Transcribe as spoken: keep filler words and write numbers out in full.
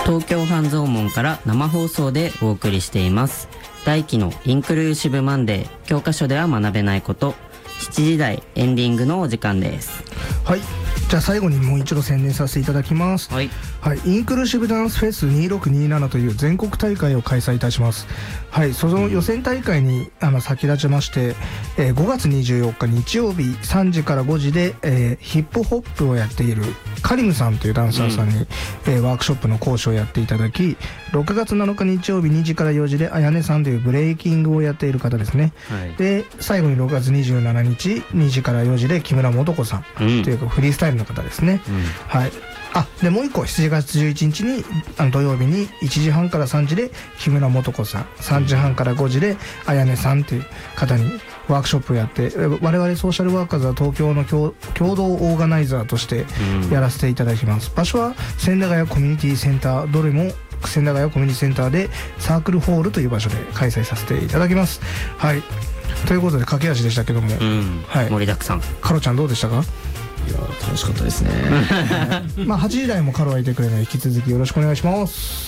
東京半蔵門から生放送でお送りしています。大輝のインクルーシブマンデー、教科書では学べないこと。しちじ台エンディングのお時間です。 はい、じゃあ最後にもう一度宣伝させていただきます。 はい、 はい、インクルーシブダンスフェスにせんろくじゅうななという全国大会を開催いたします。はい、その予選大会にあの先立ちまして、えー、ごがつにじゅうよっか日曜日さんじからごじで、えー、ヒップホップをやっているカリムさんというダンサーさんに、うんえー、ワークショップの講師をやっていただき、ろくがつなのか日曜日にじからよじであやねさんというブレイキングをやっている方ですね、はい、で最後にろくがつにじゅうしちにちにじからよじで木村素子さん、うん、というかフリースタイルの方ですね、うん、はい。あでもう一個しちがつじゅういちにちにあの土曜日にいちじはんからさんじで木村素子さん、さんじはんからごじであやねさんという方にワークショップをやって、我々ソーシャルワーカーズは東京の共同オーガナイザーとしてやらせていただきます、うん、場所は千駄ヶ谷コミュニティセンター、どれも千駄ヶ谷コミュニティセンターでサークルホールという場所で開催させていただきます。はい、ということで駆け足でしたけども、うんはい、 盛りだくさん。 カロちゃんどうでしたか？ いや楽しかったですねまあはちじ台もカロはいてくれるので引き続きよろしくお願いします。